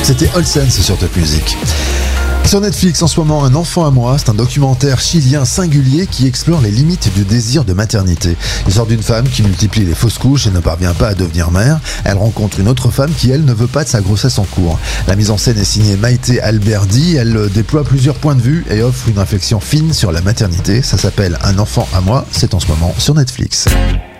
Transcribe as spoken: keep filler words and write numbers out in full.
C'était All Sense sur Top Music. Sur Netflix en ce moment, Un enfant à moi, c'est un documentaire chilien singulier qui explore les limites du désir de maternité. L'histoire d'une femme qui multiplie les fausses couches et ne parvient pas à devenir mère. Elle rencontre une autre femme qui, elle, ne veut pas de sa grossesse en cours. La mise en scène est signée Maïté Alberdi. Elle déploie plusieurs points de vue et offre une réflexion fine sur la maternité. Ça s'appelle Un enfant à moi, c'est en ce moment sur Netflix.